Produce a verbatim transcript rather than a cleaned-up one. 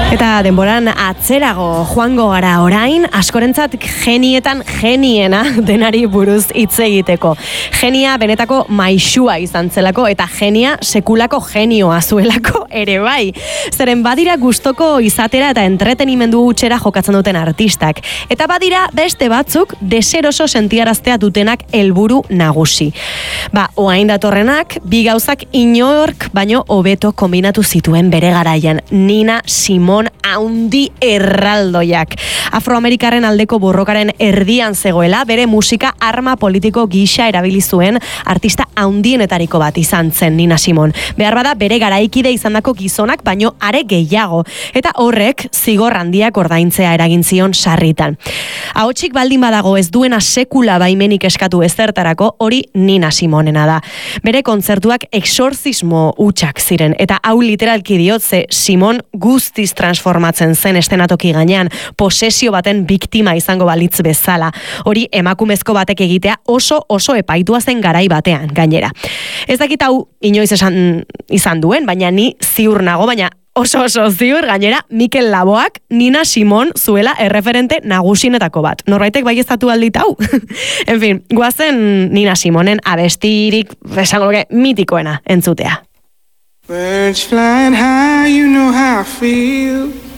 Eta denboran atzerago joango gara orain, askorentzat genietan geniena denari buruz hitz egiteko. Genia benetako maisua izan zelako eta genia sekulako genioa zuelako ere bai. Zeren badira gustoko izatera eta entretenimendu utxera jokatzen duten artistak. Eta badira beste batzuk deseroso sentiaraztea dutenak helburu nagusi. Ba, oain datorrenak, bi gauzak inork baino hobeto kombinatu zituen bere garaian. Nina Simone haundi erraldoiak. Afroamerikarren aldeko borrokaren erdian zegoela, bere musika arma politiko gisa erabili zuen artista haundienetariko bat izan zen Nina Simone. Behar bada bere garaikide izandako gizonak, baino are gehiago. Eta horrek zigor handiak ordaintzea eragin zion sarritan. Ahotsik baldin badago ez duena sekula baimenik eskatu ezertarako, hori Nina Simonena da. Bere kontzertuak exorzismo hutsak ziren, eta hau literalki diot ze Simon guztiz transformatzen zen estenatoki gainean, posesio baten biktima izango balitz bezala. Hori emakumezko batek egitea oso oso epaitua zen garai batean gainera. Ez dakit hau inoiz esan izan duen, baina ni ziur nago, baina oso oso ziur gainera Mikel Laboak Nina Simone zuela erreferente nagusinetako bat. Norbaitek baieztatu aldit hau. En fin, guazen Nina Simonen abestirik esango luke mitikoena entzutea. Birds flying high, you know how I feel.